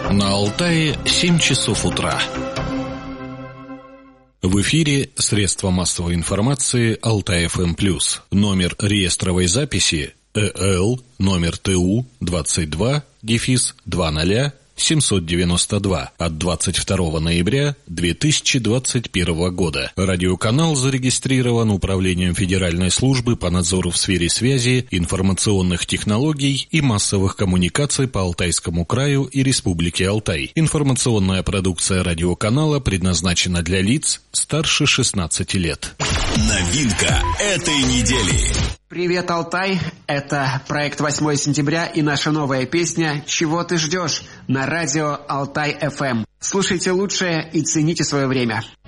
На Алтае 7 часов утра. В эфире средства массовой информации Алтай-ФМ+. Номер реестровой записи ЭЛ номер ТУ 22-20-792 от 22 ноября 2021 года. Радиоканал зарегистрирован Управлением Федеральной службы по надзору в сфере связи, информационных технологий и массовых коммуникаций по Алтайскому краю и Республике Алтай. Информационная продукция радиоканала предназначена для лиц старше 16 лет. Новинка этой недели. Привет, Алтай! Это проект 8 сентября и наша новая песня «Чего ты ждешь» на радио Алтай-ФМ. Слушайте лучшее и цените свое время.